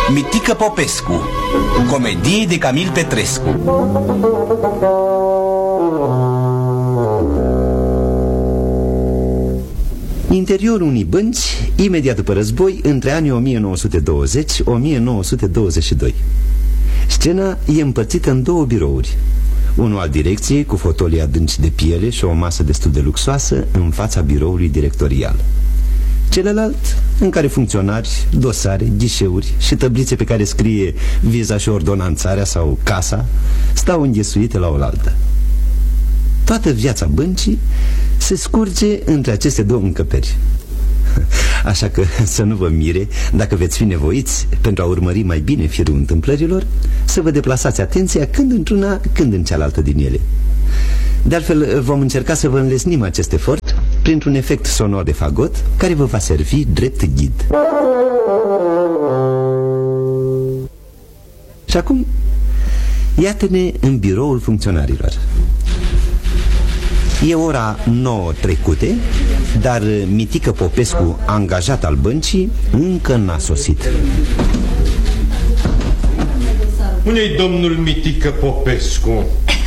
Mitică Popescu, comedie de Camil Petrescu. Interiorul unei bănci, imediat după război, între anii 1920-1922. Scena e împărțită în două birouri. Unul al direcției, cu fotolii adânci de piele și o masă destul de luxoasă în fața biroului directorial. Celălalt, în care funcționari, dosare, ghișeuri și tablițe pe care scrie viza și ordonanțarea sau casa stau înghesuite la oaltă. Toată viața băncii se scurge între aceste două încăperi. Așa că să nu vă mire dacă veți fi nevoiți, pentru a urmări mai bine firul întâmplărilor, să vă deplasați atenția când într-una, când în cealaltă din ele. De altfel, vom încerca să vă înlesnim acest efort printr-un efect sonor de fagot care vă va servi drept ghid. Și acum, iată-ne în biroul funcționarilor. E ora 9 trecute, dar Mitică Popescu, angajat al băncii, încă n-a sosit. Unde-i domnul Mitică Popescu?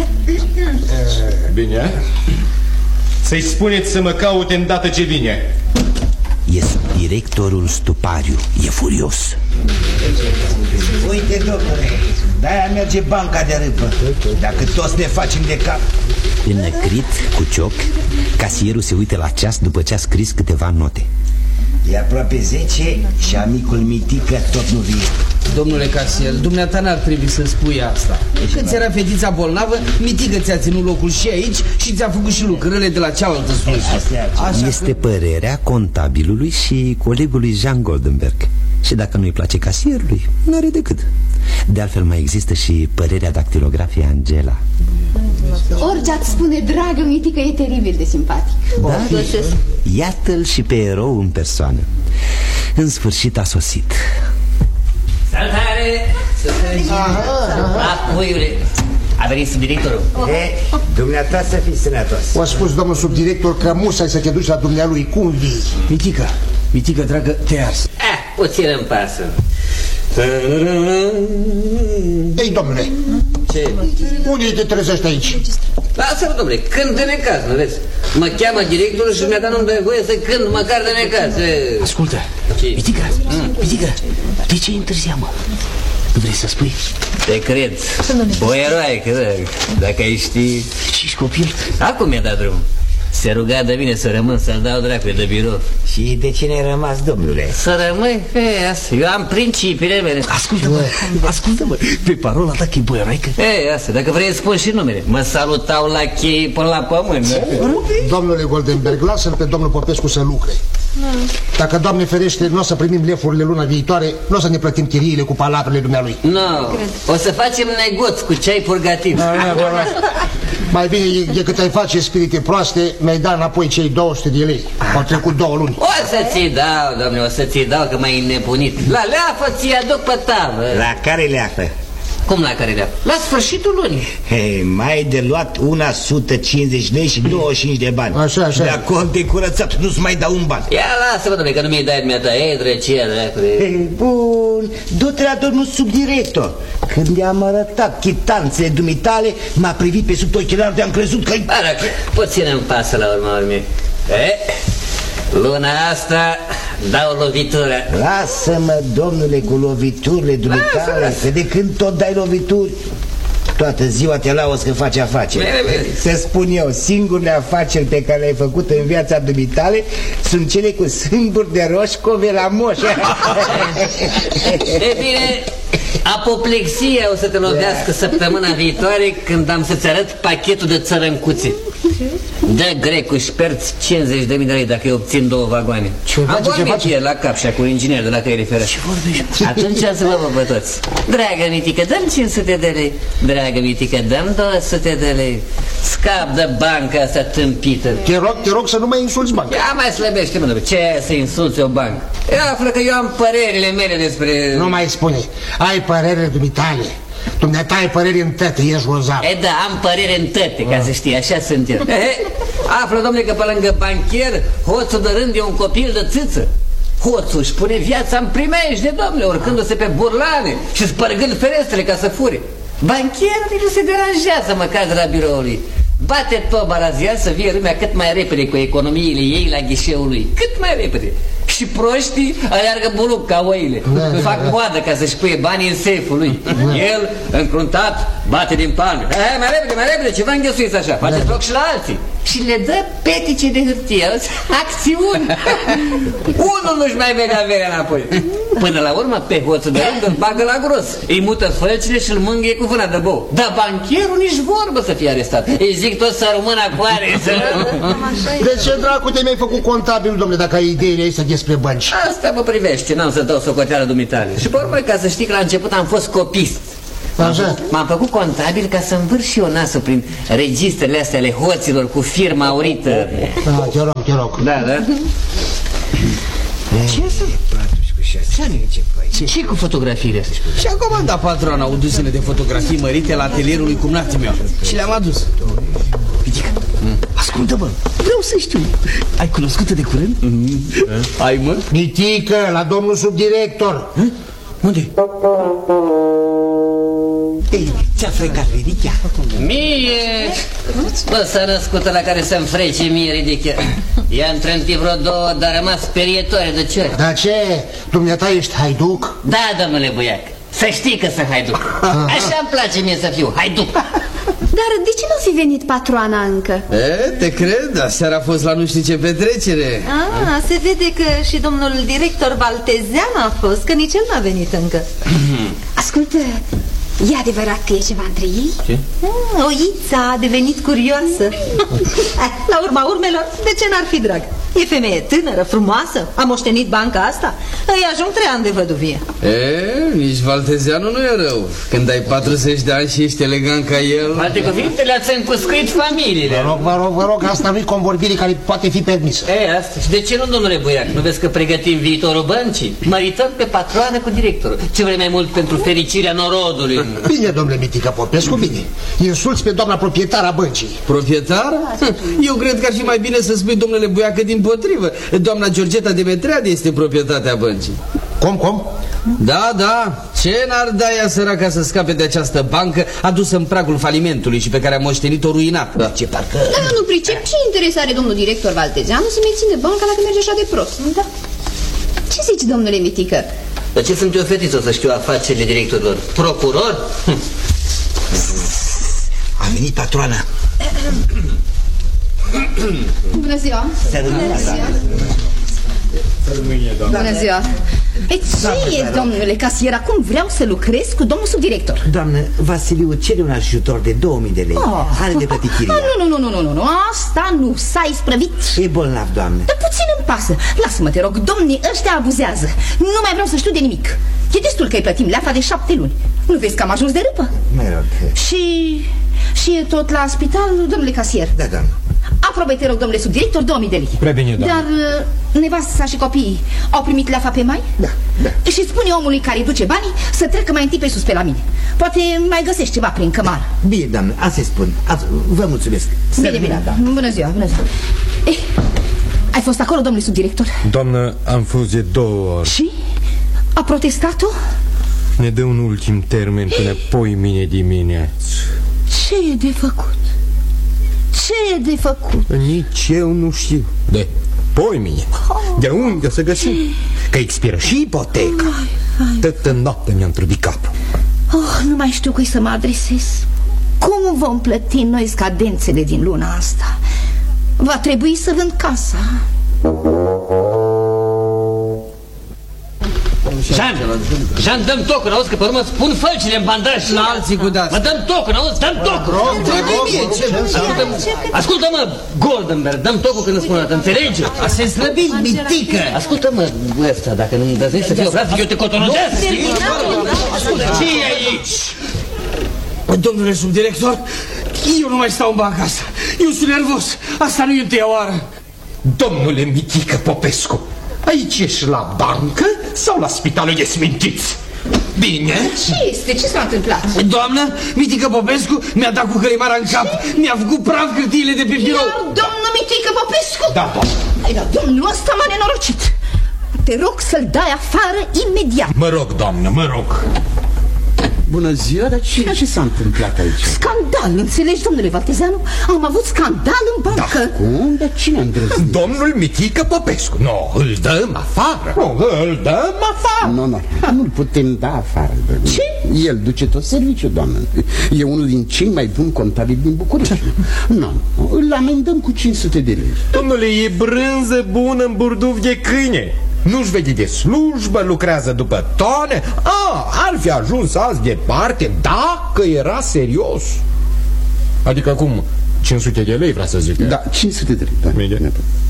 Bine. Să-i spuneți să mă caute îndată ce vine. Este directorul Stupariu, e furios. Uite, domnule, de-aia merge banca de râpă. Dacă toți ne facem de cap. Înnăcrit, cu cioc, casierul se uită la ceas după ce a scris câteva note. E aproape 10 și amicul Mitică tot nu vine. Domnule casier, dumneata n-ar trebui să spui asta. Când ți-era fetița bolnavă, Mitică ți-a ținut locul și aici și ți-a făcut și lucrările de la cealaltă slujbă. Este părerea contabilului și colegului Jean Goldenberg. Și dacă nu-i place casierului, n-are decât. De altfel mai există și părerea dactilografiei Angela. Orice ați spune, dragă Mitică, e teribil de simpatic. Da, iată-l și pe erou în persoană. În sfârșit a sosit. Salutare! Puiule, a venit subdirectorul. Dumneata să fii sănătos. O spus domnul subdirector că musai să te duci la dumnealui. Cum vii? Mitică, dragă, te ars. Puțin îmi pasă. Ei, domnule, Ce? unde te trezești aici? Lasă-mă, domnule, când de necaz, nu vezi? Mă cheamă directorul și dumneata nu-mi dă voie să cânt măcar de necaz. Ascultă, Mitică, de ce întârzia, mă? Nu vrei să spui? Te cred, boieroaică, dacă ai ști. Și copil? Acum mi-a dat drum. Se ruga de mine să rămân, să-l dau dracu de birou. Și de cine ai rămas, domnule? Să rămâi? Eu am principiile mele. Ascultă-mă, pe parola ta că e boieraică. Asta, dacă vrei să spun și numele. Mă salutau la chei până la pământ. Domnule Goldenberg, lasă-l pe domnul Popescu să lucre. Dacă, Doamne ferește, nu o să primim lefurile luna viitoare, nu o să ne plătim chiriile cu palavrele dumnealui. Nu, o să facem negoț cu ceai purgativ. Mai bine decât ai face spirite proaste, mi-ai dat înapoi cei 200 de lei. Au trecut 2 luni. O să ți dau, domnule, o să ți dau, că m-ai înnebunit. La leafă ți-i aduc pe tavă. La care leafă? Cum la care leafă? La sfârșitul lunii. Mai de luat 150 lei și 25 de bani. Așa. De acolo de curățat, nu-ți mai dau un ban. Ia lasă-mă, domnule, că nu mi-ai dat dumneata. Drăcia, Bun, du-te la domnul subdirector. Când i-am arătat chitanțele dumitale, m-a privit pe sub ochelari de-am crezut că-i... puțin îmi pasă la urma urmei. Luna asta dau lovitura. Lasă-mă, domnule, cu loviturile dumitale, că de când tot dai lovituri, toată ziua te lauzi că faci afaceri. Să spun eu, singurele afaceri pe care le-ai făcut în viața dumitale sunt cele cu sâmburi de roșcove la moș. E bine, apoplexia o să te lovească săptămâna viitoare, când am să-ți arăt pachetul de țărâncuțe. Dă grecu șperți 50.000 de lei dacă eu obțin 2 vagoane. Am vorbit ieri la Capșa cu inginer de la căile ferate. Ce vorbești? Atunci să vă văd toți. Dragă Mitică, dăm 500 de lei. Dragă Mitică, dăm 200 de lei. Scap de banca asta tâmpită. Te rog să nu mai insulți banca. Ia mai slăbește, mă, ce să insulți o bancă? Ia află că eu am părerile mele despre... Nu mai spune, ai părere dumitale. Dumneata ai păreri în tăte, ești rozav. Da, am părere în tăte, ca să știi, așa sunt eu. Află, domnule, că pe lângă banchier, hoțul de rând e un copil de țâță. Hoțul își pune viața în primejde, domnule, urcându-se pe burlane și spărgând ferestrele ca să fure. Bancherul nu se deranjează măcar de la biroul lui. Bate toba la ziar să vie lumea cât mai repede cu economiile ei la ghișeul lui. Cât mai repede. Și proștii aleargă buluc ca oile. Fac moadă ca să-și puie banii în seful lui. El, încruntat, bate din palme. Hai, mai repede, ceva înghesuiți așa. Face loc și la alții. Și le dă petice de hârtie. Acțiuni. Unul nu-și mai vede averea înapoi. Până la urmă, pe hoțul de rând îl bagă la gros. Îi mută fălcile și îl mângâie cu vâna de bou. Dar bancherul nici vorbă să fie arestat. Îi zic tot să rămână cu are. De ce dracu te mi-ai făcut contabil, domnule, dacă ai ideile astea despre bănci? Asta mă privește, n-am să dau socoteală dumitale. Și pe urmă, ca să știi că la început am fost copist. M-am făcut contabil ca să învârș și eu nasul prin registrele astea ale hoților cu firma aurită. Da, te rog. Da. Ce ce cu fotografiile astea? Și-a comandat patrona o duzină de fotografii mărite la atelierul lui cumnatul meu. Și le-am adus. Pitică, ascultă, bă, vreau să știu. Ai cunoscut-o de curând? Ai, mă? Mitică, la domnul subdirector. Unde? Ei, ți-a frecat ridichea? Mie! Bă, s-a născută la care să-mi frece mie ridichea. I-a întrântit vreo două, dar a rămas sperietoare de ciori. Dar ce? Dumneata ești haiduc? Da, domnule Buiac, să știi că sunt haiduc. Așa-mi place mie să fiu, haiduc. Dar de ce nu fi venit patroana încă? Te cred, dar seara a fost la nu știu ce petrecere. Se vede că și domnul director Baltezean a fost, că nici el n-a venit încă. Ascultă, e adevărat că e ceva între ei? Ce? Oița a devenit curioasă. La urma urmelor, de ce n-ar fi, drag? E femeie tânără, frumoasă, a moștenit banca asta. Îi ajung 3 ani de văduvie. Nici Valtezeanu nu e rău. Când ai 40 de ani și ești elegant ca el. Alte cuvinte, le-ați încuscuit familiile. Vă rog, asta nu-i convorbire care poate fi permisă. Asta. Și de ce nu, domnule Buiac? Nu vezi că pregătim viitorul băncii? Mărităm pe patroană cu directorul. Ce vrei mai mult pentru fericirea norodului? Bine, domnule Mitică Popescu, bine. Insulți pe doamna proprietară a băncii. Proprietar? Eu cred că ar fi mai bine să spui, domnule Buiac, că dimpotrivă, doamna Georgeta Demetreade este proprietatea băncii. Cum? Da, ce n-ar da ea săraca să scape de această bancă adusă în pragul falimentului și pe care a moștenit-o ruinată? Da, nu pricep ce interes are domnul director Valtezeanu să menține banca dacă merge așa de prost, nu da? Ce zici, domnule Mitică? Dar ce sunt eu fetiță să știu afacerile directorilor? Procuror? A venit patroana. Bună ziua! Bună ziua! Ei, ce e, domnule casier? Acum vreau să lucrez cu domnul subdirector. Doamnă, Vasiliu cere un ajutor de 2000 de lei. Are de plătit chiria. Nu, asta nu, s-a isprăvit. E bolnav, doamnă. Dar puțin îmi pasă. Lasă-mă, te rog, domnii ăștia abuzează. Nu mai vreau să știu de nimic. E destul că îi plătim leafa de 7 luni. Nu vezi că am ajuns de râpă? Mă rog. Și e tot la spital, domnule casier? Da, doamnă. Aprobă, te rog, domnule subdirector, 2000 de lei. Prea bine, doamnă. Dar nevasta și copiii au primit leafa pe mai? Da. Și spune omului care îi duce banii să treacă mai întâi pe sus pe la mine. Poate mai găsești ceva prin cămară. Bine, doamnă, asta spun. Vă mulțumesc. Bine. Bună ziua. Ai fost acolo, domnule subdirector? Doamnă, am fost de 2 ori. Și? A protestat-o? Ne dă un ultim termen până poimine dimineață. Ce e de făcut? Nici eu nu știu. De poimine. De unde să găsim? Că expiră și ipoteca. Toată noaptea mi-am trăbit capul. Nu mai știu cui să mă adresez. Cum vom plăti noi scadențele din luna asta? Va trebui să vând casa. Jean, dăm tocul, auzi, că pe urmă spun fălcile în bandaj. La alții cu dați. Mă, dăm tocul, auzi, dăm tocul. Ascultă-mă, Goldenberg, dăm tocul când îți spun atât, înțelegi? A se slăbi, Mitică. Ascultă-mă, ăsta, dacă nu-mi dăzești să fiu obraznic, eu te cotonozesc. Ce e aici? Domnule subdirector, eu nu mai stau în banca asta. Eu sunt nervos. Asta nu e întâia oară. Domnule Mitică Popescu, aici ești la bancă sau la spitalul de smintiți? Bine? Ce este? Ce s-a întâmplat? Doamnă, Mitică Popescu mi-a dat cu călimara în cap. Mi-a făcut praf hârtiile de pe birou. Domnul Mitică Popescu? Da, doamnă. Domnul ăsta m-a nenorocit. Te rog să-l dai afară imediat. Mă rog, doamnă, mă rog. Bună ziua, dar ce s-a întâmplat aici? Scandal, înțelegi, domnule Valtezeanu? Am avut scandal în bancă. Da, cum? Dar cine a îndrăznit? Domnul Mitică Popescu. Nu, îl dăm afară. Nu, îl dăm afară. Nu-l putem da afară. Ce? El duce tot serviciul, doamnă. E unul din cei mai buni contabili din București. Nu, îl amendăm cu 500 de lei. Domnule, e brânză bună în burduf de câine. Nu-și vede de slujbă, lucrează după tone. Ar fi ajuns azi departe dacă era serios. Adică cum? 500 de lei vrea să zic. Da, 500 de lei, da.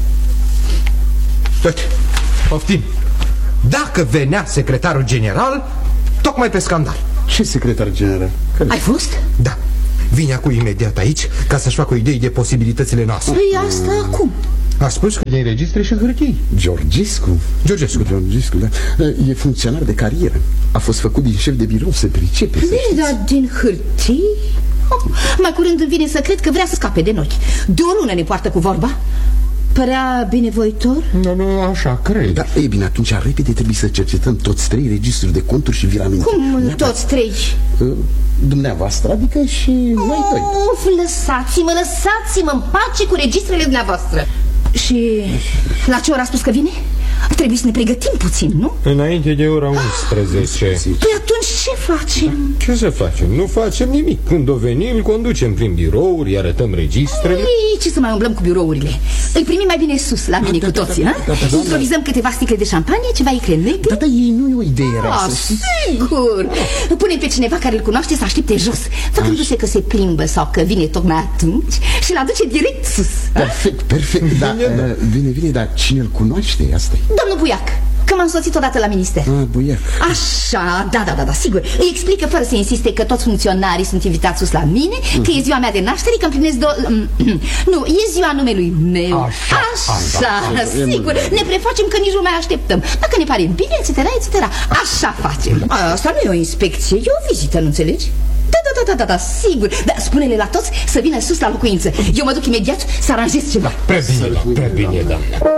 Uite, poftim. Dacă venea secretarul general, tocmai pe scandal. Ce secretar general? Ai fost? Da, vine acum imediat aici ca să-și facă o idee de posibilitățile noastre. Păi asta acum? A spus că de înregistre și hârtii. Georgescu, da. E funcționar de carieră. A fost făcut din șef de birou, se pricepe. Bine, dar din hârtii? Mai curând îmi vine să cred că vrea să scape de noi. De o lună ne poartă cu vorba. Părea binevoitor? Nu, așa cred. Da, e bine, atunci repede trebuie să cercetăm toți 3 registruri de conturi și viramente. Cum toți 3? Dumneavoastră, adică și noi doi. Lăsați-mă în pace cu registrele dumneavoastră. Și la ce oră a spus că vine? Trebuie să ne pregătim puțin, nu? Înainte de ora 11. Păi atunci ce facem? Ce să facem? Nu facem nimic. Când o venim, îl conducem prin birouri, îi arătăm registrele. Ce să mai umblăm cu birourile? Îl primim mai bine sus, la mine, cu toții, improvizăm câteva sticle de șampanie, ceva icre negre. Da, ei nu e o idee rea, să știți. Sigur. Punem pe cineva care îl cunoaște să aștepte jos, făcându-se că se plimbă sau că vine tocmai atunci și îl aduce direct sus. Perfect, da. Bine, dar cine îl cunoaște? Asta-i domnul Buiac, că m-am soțit odată la minister. Buiac. Așa, da, sigur. Îi explică fără să insiste că toți funcționarii sunt invitați sus la mine, că e ziua mea de naștere, că împlinesc Nu, e ziua numelui meu. Așa, sigur. Ne prefacem că nici nu mai așteptăm. Dacă ne pare bine, etc. Așa facem. Asta nu e o inspecție, e o vizită, nu înțelegi? Da, sigur. Da, spune-le la toți să vină sus la locuință. Eu mă duc imediat să aranjez ceva. Prea bine, da.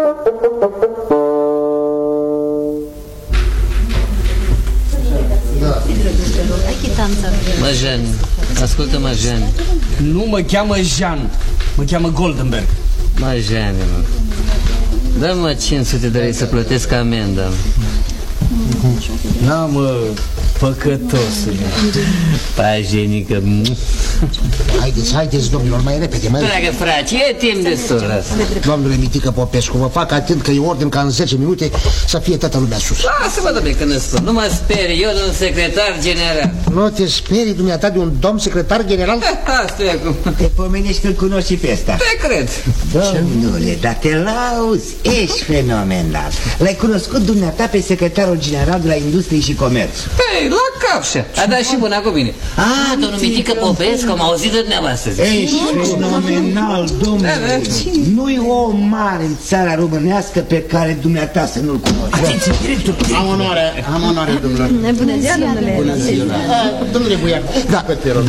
Mă, Jean, ascultă-mă, Jean. Nu mă cheamă Jean, mă cheamă Goldenberg. Mă, Jean, dă-mă 500 de lei să plătesc amenda. Na, mă, păcătosule. Pajenică. Haideți, domnilor, mai repede, mai repede. Dragă frate, e timp destul. Domnule Mitică Popescu, vă fac atent că e ordin ca în 10 minute să fie toată lumea sus. Lasă-mă, domnule, că ne spun. Nu mă speri, eu de un secretar general. Nu te sperii, dumneata, de un domn secretar general? Asta e acum. Te pomenești că-l cunoști și pe ăsta. Te cred. Domnule, dar te lauzi, ești fenomenal. L-ai cunoscut dumneata pe secretarul general de la Industrie și Comerț. Păi, la capșa. A dat și buna cu mine. Domnul Mitică Popescu, am auzit de dumneavoastră. Ești fenomenal, domnule. Nu-i om mare în țara românească pe care dumneata să nu-l cunoști. Am onoare, domnule. Bună ziua, domnule. Bună ziua. Domnule Buiac. Da.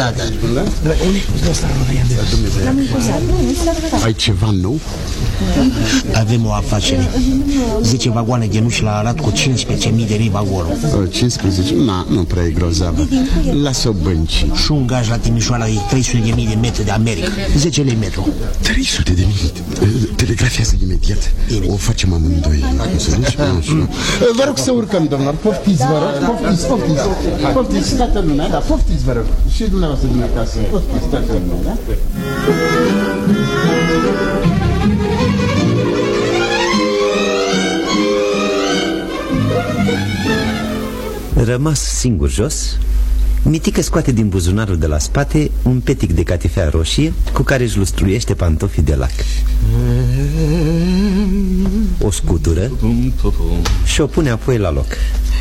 Ai ceva nou? Avem o afacere. 10 vagoane de nuși la Arad cu 15.000 de lei vagonul. 15? Nu prea e grozavă. Lasă-o bănci. Și un gaj la Timișoara e 300.000 de metri de America. 10 lei metru. 300.000? Telegrafiază imediat. O facem amândoi. Vă rog să urcăm, domnilor. Poftiți, vă rog. Poftiți toată lumea, da, poftiți, vă rog. Și dumneavoastră din acasă. Poftiți toată lumea, da? Rămas singur jos, Mitică scoate din buzunarul de la spate un petic de catifea roșie cu care își lustruiește pantofii de lac. O scutură și o pune apoi la loc.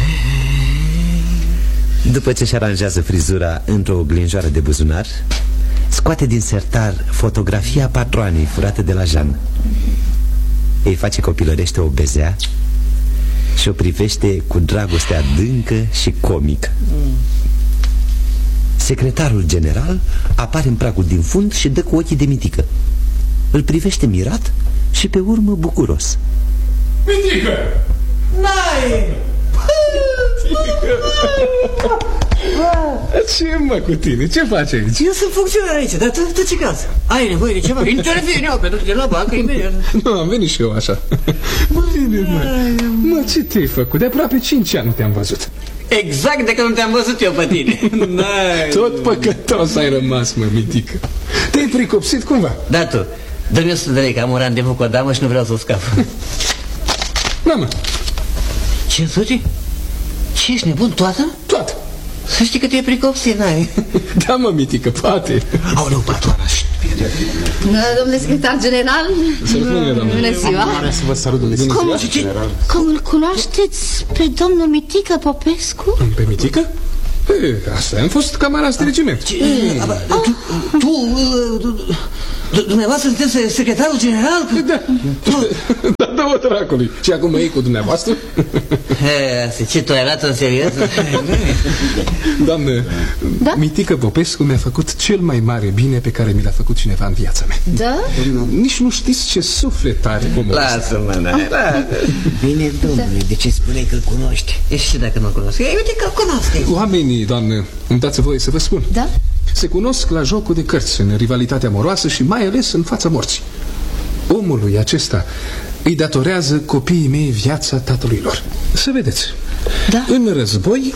După ce își aranjează frizura într-o oglinjoară de buzunar, scoate din sertar fotografia patroanei furată de la Jean. Îi face copilărește o bezea și o privește cu dragoste adâncă și comică. Secretarul general apare în pragul din fund și dă cu ochii de Mitică. Îl privește mirat și pe urmă bucuros. Mitică! N-ai! Ce mă cu tine? Ce faci aici? Eu sunt funcționar aici, dar tu ce cauți? Ai nevoie de ceva? Intervine eu, pentru că de la bancă imediat. Nu, am venit și eu așa. Mă, ce te-ai făcut? De aproape 5 ani nu te-am văzut. Exact de când nu te-am văzut eu pe tine. Tot păcătos ai rămas, mă, mitică. Te-ai pricopsit cumva? Da, tu. Dă-mi 100 de lei, că am un randevu cu o damă și nu vreau să o scap. Mamă. 500? Ce, ești nebun? Toată? Toată. Să știi că te-ai pricopsit, n-ai? Da, mă, mitică, poate. Aoleu, patroana, domnule secretar general. Bună ziua. Să vă salut, domnule secretar general. Cum îl cunoașteți pe domnul Mitică Popescu? Pe Mitică? Asta am fost camarați de regiment. Dumneavoastră sunteți secretarul general? Da, dă-mă dracului. Și acum mă iei cu dumneavoastră? Ce, tu ai luat-o în serios? Doamnă, Mitică Popescu mi-a făcut cel mai mare bine pe care mi l-a făcut cineva în viața mea. Da? Nici nu știți ce suflet are omul ăsta. Lasă-mă, Bine, domnule, de ce spuneai că-l cunoști? E și dacă nu-l cunosc. Uite că-l cunosc. Oamenii, doamnă, îmi dați voie să vă spun. Da? Se cunosc la jocul de cărți, în rivalitatea amoroasă și mai ales în fața morții. Omului acesta îi datorează copiii mei viața tatălui lor. Să vedeți. Da? În război...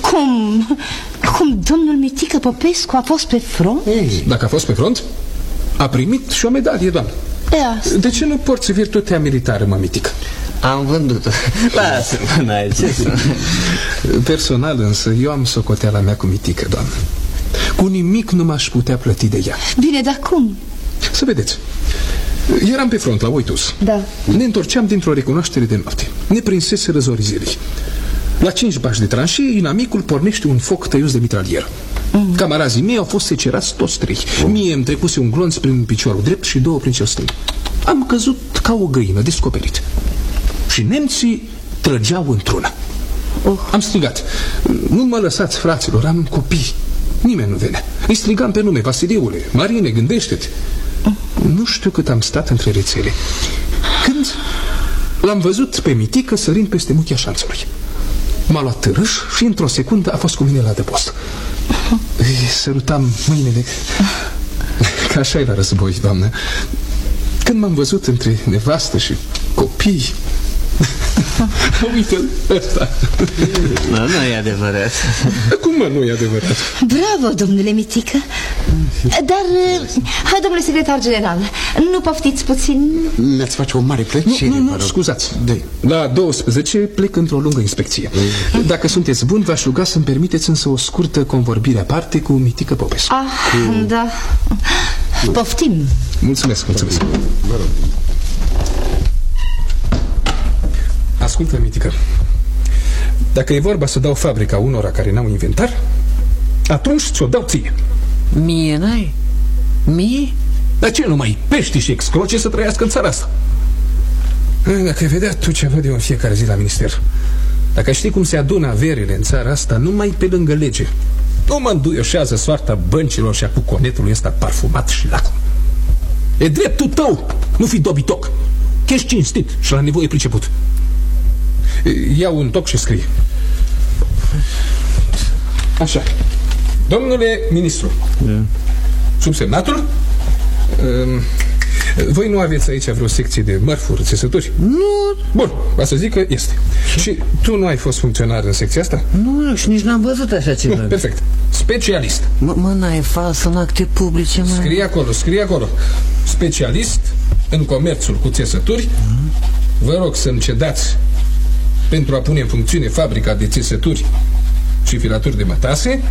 Cum domnul Mitică Popescu a fost pe front? Dacă a fost pe front, a primit și o medalie, doamnă. De ce nu porți virtutea militară, mă, Mitică? Am vândut-o. Lasă-mă, n-ai ce să... Personal însă, eu am socoteala mea cu Mitică, doamnă. Cu nimic nu m-aș putea plăti de ea. Bine, dar cum? Să vedeți. Eram pe front la Oitus. Da. Ne întorceam dintr-o recunoaștere de noapte. Ne prinsese răzorii zilei. La 5 bași de tranșee, inamicul pornește un foc tăios de mitralieră. Camarazii mei au fost secerați toți 3. Mie îmi trecuse un glonț prin piciorul drept și 2 prin cel stâng. Am căzut ca o găină, descoperit. Și nemții trăgeau într-una. Am strigat: nu mă lăsați, fraților, am copii. Nimeni nu venea. Îi strigam pe nume: Vasileule, Marine, gândește-te. Nu știu cât am stat între rețele, când l-am văzut pe Mitică sărind peste muchia șanțului. M-a luat târâș și într-o secundă a fost cu mine la adăpost. Îi sărutam mâinile. Că așa e la război, doamnă. Când m-am văzut între nevastă și copii... Uite-l ăsta. Nu e adevărat. Cum mă nu e adevărat? Bravo, domnule Mitică. Dar, domnule secretar general, nu poftiți puțin? Mi-ați face o mare plăcere. Nu, scuzați. La 12 plec într-o lungă inspecție. Dacă sunteți buni, v-aș ruga să-mi permiteți însă o scurtă convorbire aparte cu Mitică Popescu. Da. Poftim. Mulțumesc. Ascultă, Mitică, dacă e vorba să dau fabrica unora care n-au inventar, atunci ți-o dau ție. Mie n-ai? Mie? Dar ce, numai pești și excroce să trăiască în țara asta? Dacă ai vedea tu ce văd eu în fiecare zi la minister, dacă știi cum se adună averile în țara asta, numai pe lângă lege, nu mă înduioșează soarta băncilor și a cuconetului ăsta parfumat și lacom. E dreptul tău, nu fi dobitoc, că ești cinstit și la nevoie priceput. Ia un toc și scrie. Așa. Domnule ministru, subsemnatul, voi nu aveți aici vreo secție de mărfuri, țesături? Nu. Bun, va să zic că este. Și tu nu ai fost funcționar în secția asta? Nu, și nici n-am văzut așa ceva. Perfect. Specialist. Mă, n-ai fals în acte publice, mă. Scrie acolo. Specialist în comerțul cu țesături. Vă rog să-mi cedați pentru a pune în funcțiune fabrica de țesături și filaturi de mătase,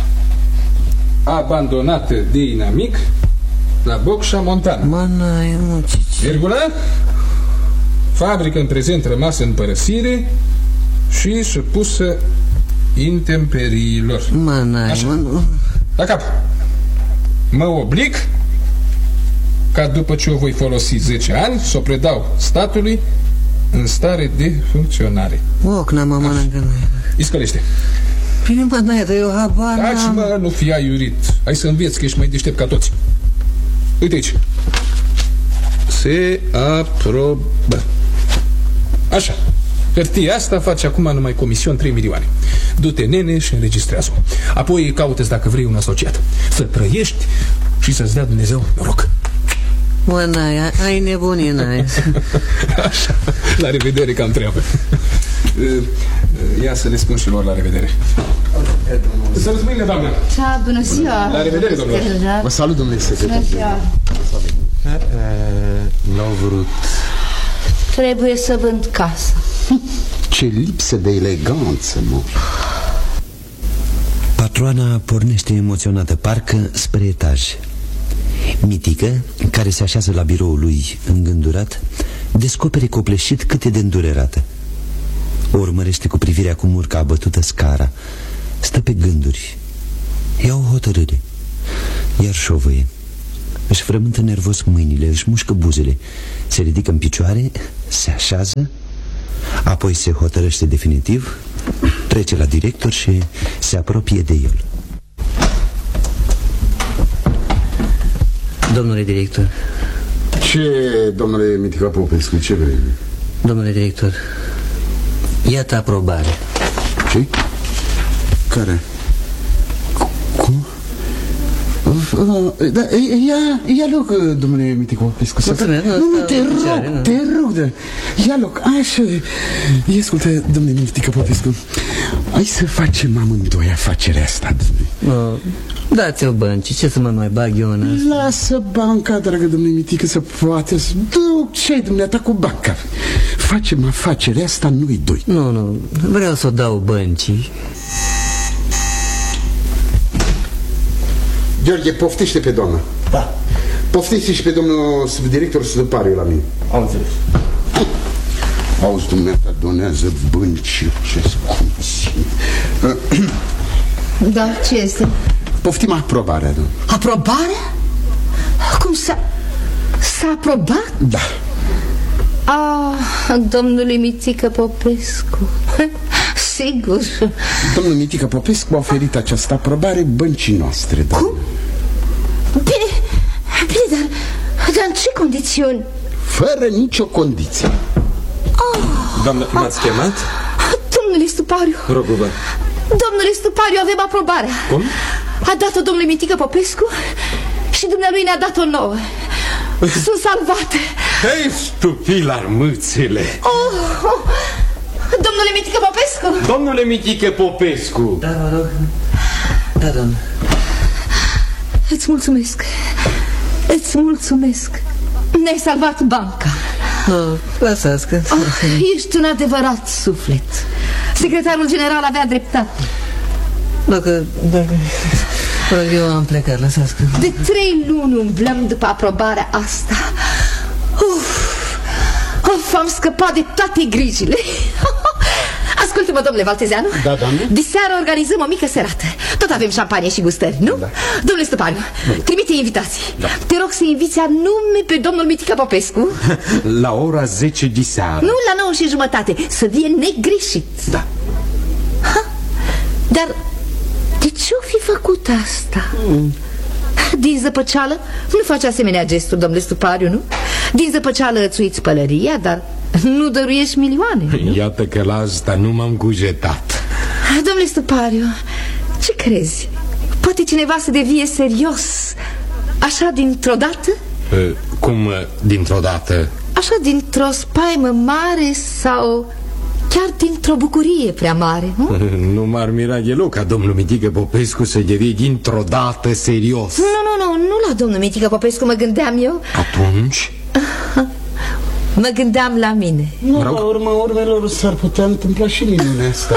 abandonată de inamic la Bocșa Montana. Mă, n-ai, mă, virgulă, fabrică în prezent rămasă în părăsire și supusă intemperiilor. Mă, n-ai, mă, nu. La cap. Mă oblig ca după ce o voi folosi 10 ani să o predau statului în stare de funcționare. Ocna, mă, mănâncă. Iscălește. Bine, mă, n-ai, dar eu habar n-am. Taci, mă, nu fi aiurit. Hai să înveți că ești mai deștept ca toți. Uite aici. Se aprobă. Așa. Hârtia asta face acum numai comision 3 milioane. Du-te, nene, și înregistrează-o. Apoi caută-ți dacă vrei un asociat. Să trăiești și să-ți dea Dumnezeu noroc. Mă, Naia, ai nebunii, Naia. Așa, la revedere, că am treabă. Ia să le spun și lor la revedere. Să-ți mâine, doamnă. Ciao, bună ziua. La revedere, domnule. Vă salut, domnule secretar. Bună ziua. N-au vrut. Trebuie să vând casa. Ce lipsă de eleganță, mă. Patroana pornește emoționată, parcă spre etaj. Mitică, care se așează la biroul lui îngândurat, descopere copleșit cât e de îndurerată. O urmărește cu privirea cum urcă abătută scara. Stă pe gânduri. Ia o hotărâre. Iar șovăie. Își frământă nervos mâinile, își mușcă buzele. Se ridică în picioare, se așează, apoi se hotărăște definitiv, trece la director și se apropie de el. Domnule director. Ce, domnule Mitică Popescu, ce vrei? Domnule director, iată aprobare. Ce? Care? Cum? Da, ia loc, domnule Mitică Popescu. Nu, te rog, ia loc, așa. Ia ascultă, domnule Mitică Popescu, hai să facem amândoi afacerea asta. Dați-o bănci, ce să mă mai bag eu în asta? Lasă banca, dragă domnule Mitică, să poate. Ce-ai dumneata cu banca? Facem afacerea asta noi doi. Nu, vreau să o dau băncii. Gheorghe, poftește pe doamna. Da. Poftește și pe domnul subdirector Sudăpariu la mine. Am înțeles. Auzi, dumneata, donează bănci, ce scumți. Da, ce este? Poftim aprobarea, domnule. Aprobarea? Cum s-a aprobat? Da. Domnule Mitică Popescu. Sigur. Domnul Mitică Popescu a oferit această aprobare băncii noastre, domnule. Cum? Bine, dar în ce condiții? Fără nicio condiție. Doamnă, m-ați chemat? Domnule Stupariu. Rog-vă. Domnule Stupariu, avem aprobarea. Cum? A dat-o domnule Mitică Popescu și dumnealui ne-a dat-o nouă. Sunt salvate. Hei, stupilar mâțile. Domnule Mitică Popescu. Domnule Mitică Popescu. Da, vă rog. Da, domnule. Îți mulțumesc. Îți mulțumesc. Ne-ai salvat banca. Lăsați că... Ești un adevărat suflet. Secretarul general avea dreptate. Dacă eu am plecat, lăsați că... De 3 luni umblăm după aprobarea asta. Am scăpat de toate grijile. Ascultă-mă, domnule Valtezeanu. Da, doamne. Diseară organizăm o mică serată. Tot avem șampanie și gustări, nu? Da. Domnule Stăpaniu, trimite invitații. Da. Te rog să inviți anume pe domnul Mitică Popescu. La ora 10 diseară. Nu, la 9:30. Să vie negreșit. Da. Dar de ce-o fi făcut asta? Din zăpăceală nu face asemenea gesturi, domnule Stupariu, nu? Din zăpăceală îți uiți pălăria, dar nu dăruiești milioane, nu? Iată că la asta nu m-am cugetat. Domnule Stupariu, ce crezi? Poate cineva să devie serios așa dintr-o dată? Cum dintr-o dată? Așa dintr-o spaimă mare sau chiar dintr-o bucurie prea mare, nu? Nu m-ar mira deloc ca domnul Mitică Popescu să devie dintr-o dată serios. Nu la domnul Mitică Popescu mă gândeam eu. Atunci? Mă gândeam la mine. Nu, la urma urmelor s-ar putea întâmpla și minunea asta.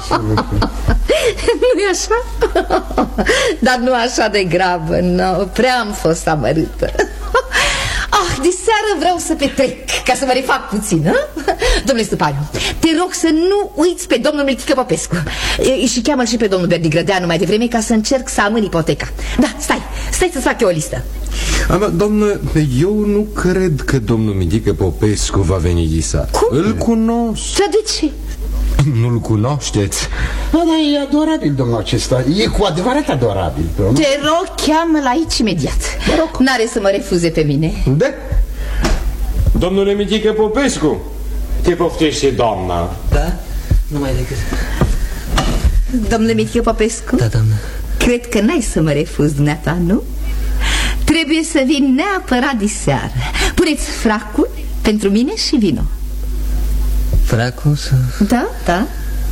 Nu-i așa? Dar nu așa de gravă, nu. Prea am fost amărâtă. Diseară vreau să petrec, ca să mă refac puțin, Domnule Stăpaniu, te rog să nu uiți pe domnul Mitică Popescu. Și cheamă și pe domnul Berdigrădeanu mai devreme, ca să încerc să amân ipoteca. Da, stai să-ți fac eu o listă. Doamnă, eu nu cred că domnul Mitică Popescu va veni diseară. Cum? Îl cunosc. Dar de ce? Nu-l cunoașteți? Da, e adorabil, domnul acesta. E cu adevărat adorabil, domnul. Te rog, cheamă-l aici imediat. N-are să mă refuze pe mine. De? Domnule Mitică Popescu, Ce poftește, doamna? Da? Numai decât. Domnule Mitică Popescu? Da, doamnă. Cred că n-ai să mă refuzi, dumneata, nu? Trebuie să vin neapărat diseară. Puneți fracul pentru mine și vino. Fracul să... Da, da.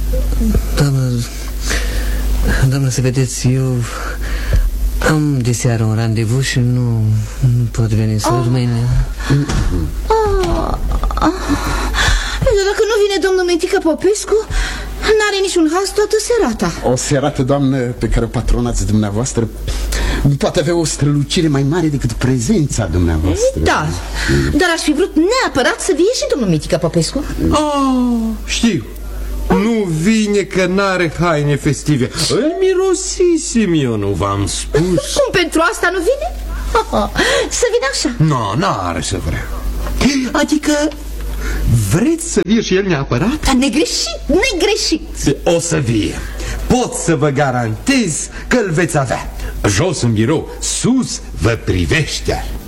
Doamnă, să vedeți, eu am diseară un randevu și nu pot veni să mâine. Dacă nu vine domnul Mitică Popescu, n-are niciun haz toată serata. O serată, doamnă, pe care o patronați dumneavoastră poate avea o strălucire mai mare decât prezența dumneavoastră. Da, dar aș fi vrut neapărat să vie și domnul Mitică Popescu. Știu. Nu vine că n-are haine festive. Îl mirosisem eu, nu v-am spus. Cum pentru asta nu vine? Să vină așa. Nu, n-are să vrea. Adică vreți să vie și el neapărat? Dar negreșit. O să vie. Pot să vă garantez că îl veți avea. Jos în birou, sus vă privește.